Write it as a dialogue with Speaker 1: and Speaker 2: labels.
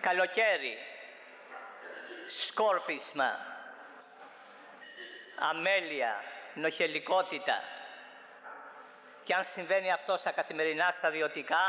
Speaker 1: καλοκαίρι, σκόρπισμα, αμέλεια, νοχελικότητα. Και αν συμβαίνει αυτό στα καθημερινά σταδιωτικά,